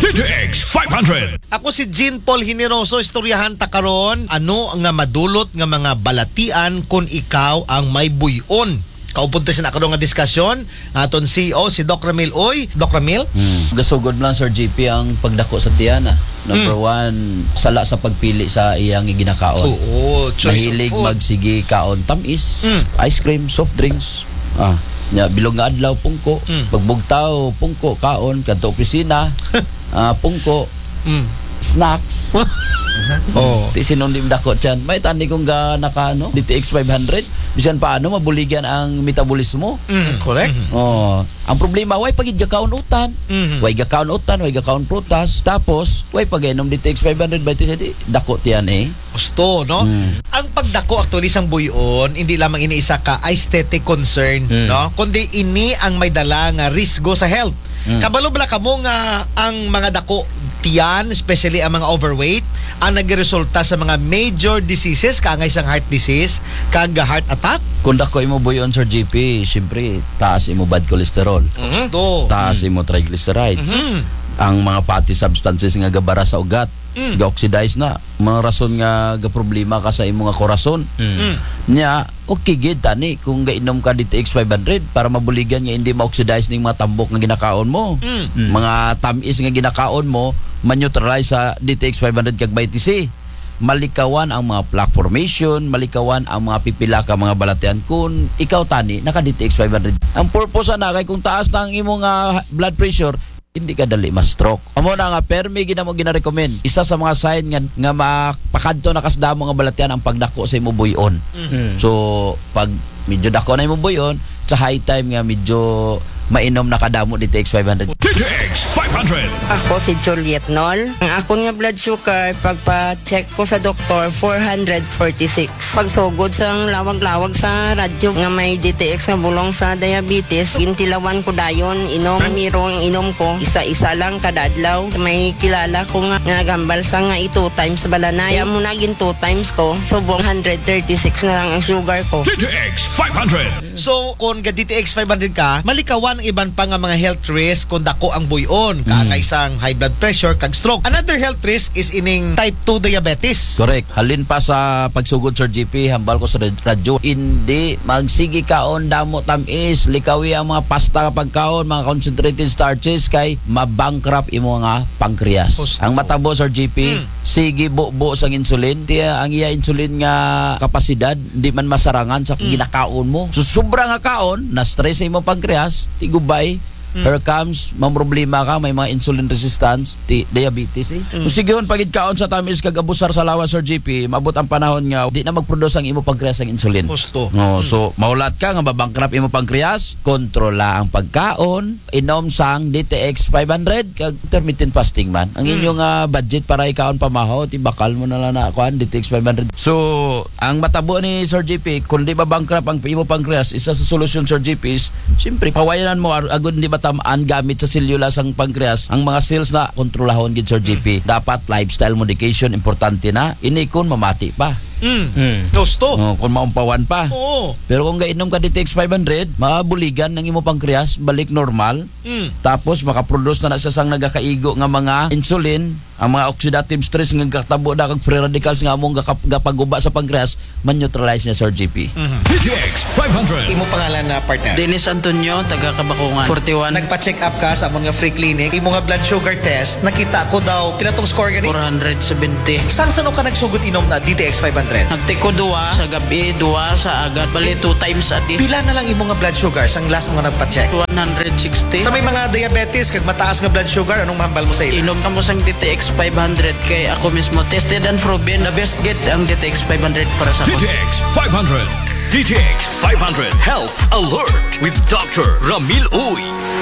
DTX 500. Ako si Jean Paul Hineroso, istoryahan ta karon ano nga madulot nga mga balatian kung ikaw ang may buyon. Kaupunta siya na karon nga diskusyon aton CEO si Doc Ramil Uy. Doc Ramil? Gasugod lang Sir JP ang pagdako sa tiyana. Number one, sala sa pagpili sa iyang ginakaon. Oo, choice Mahilig of food. magsigi kaon tamis, ice cream, soft drinks. Bilog nga adlaw pungko, pagbugtaw pungko kaon kadto opisina, pungko, snacks. Oh. Ti sinundim dako tiyan. May tani kong ga naka DTX 500 bisan paano mabuligyan ang metabolismo. Correct. Ang problema way pagid gakaon utan. Way gakaon utan, way gakaon prutas, tapos way pagainom DTX 500 by ti dako tiyan Gusto, no? Ang pagdako actually sang buyon, hindi lamang iniisa ka aesthetic concern, no? Kundi ini ang may dala nga risgo sa health. Kabalo bala kamo nga ang mga dako tiyan, especially ang mga overweight, ang nagresulta sa mga major diseases, kangay sang heart disease, kag heart attack. Kung dako imo buyon Sir JP, syempre taas imo bad cholesterol. Gusto. Taas imo triglycerides. Ang mga fatty substances nga gabara sa ugat, ga-oxidize na. Mga rason nga ga problema ka sa imo nga korason. Nya, okay gid tani kung gainom ka DTX 500 para mabuligan nga hindi ma-oxidize ning mga tambok nga ginakaon mo. Mga tamis nga ginakaon mo, ma-neutralize sa DTX 500 kag vitamin C. Malikawan ang mga plaque formation, malikawan ang mga pipila ka mga balatian kung ikaw tani naka DTX 500. Ang purpose na kay kung taas na ang imong blood pressure, hindi ka dali ma-stroke. Amo na nga permi ginamo gina-recommend. Isa sa mga sign nga mapakadto na kasdamo nga balatian ang pagdako sa imo buyon. So pag medyo dako na imo buyon, sa high time nga medyo mainom na kadamo DTX 500. DTX 500. Ako si Juliet Nol. Ang ako nga blood sugar, pagpa-check ko sa doktor, 446. Pagsugod sa lawag-lawag sa radyo nga may DTX nga bulong sa diabetes, gintilawan ko dayon, inom, miro ang inom ko, isa-isa lang kadadlaw. May kilala ko nga gambal sa nga 2 times balanay. Kaya mo naging 2 times ko, subong 136 na lang ang sugar ko. DTX 500. So, kung ga DTX 500 ka, malikawan ang iban pa nga mga health risk kung dako ang buyon, kaangay sang high blood pressure kag stroke. Another health risk is ining type 2 diabetes. Correct. Halin pa sa pagsugod Sir GP, hambal ko sa radyo, hindi magsigi kaon damo tamis, likawi ang mga pasta kapag kaon, mga concentrated starches kay mabankrupt imo nga pancreas. Gusto. Ang matabo Sir GP, sige buo sang insulin, diya ang iya insulin nga kapasidad di man masarangan sa ginakaon mo. So sobra nga kaon, na stress imo pancreas, tigubay. Here comes, problema ka, may mga insulin resistance, diabetes Kung sige yun, pagid kaon sa tamis kag abusar sa lawas Sir GP, mabot ang panahon nga di na mag-produce ang imo pancreas ang insulin. Gusto. So maulat ka nga mabankrupt imo pancreas, kontrola ang pagkaon, inom sang DTX 500 kag intermittent fasting man. Ang inyong budget para ikaon pamahaw, bakal mo na lang na kuan DTX 500. So ang matabo ni Sir GP, kung di mabankrupt ang imo pancreas, isa sa solusyon Sir GP is siyempre pawayanan mo agud di tamaan gamit sa selula sang pancreas ang mga cells na kontrolahon gid Sir GP. Dapat lifestyle modification importante na, ini kun mamati pa. Gusto. Kung maumpawan pa. Oo. Pero kung gainom ka DTX 500, mabuligan ng imo pancreas balik normal. Tapos makaproduce na sa sang nagakaigo nga mga insulin, ang mga oxidative stress nga katabo da kag free radicals nga among gapaguba sa pancreas, man-neutralize niya Sir GP. DTX 500. Imo pangalan na partner. Dennis Antonio, taga Kabakungan. 41. Nagpa-check up ka sa among nga free clinic, imo nga blood sugar test, nakita ko daw pila tong score gani? 470. Sang sano ka nagsugod inom na DTX 500? Nagtiko 2 sa gabi, 2 sa agad. Bali 2 times a day. Pila na lang imo nga blood sugar sang last mo nga nagpa-check? 160. Sa may mga diabetes kag mataas nga blood sugar, anong mahambal mo sa ila? Inom ka mo sang DTX 500 kay ako mismo tested and proven the best get ang DTX 500 para sa ako. DTX 500. DTX 500 Health Alert with Dr. Ramil Uy.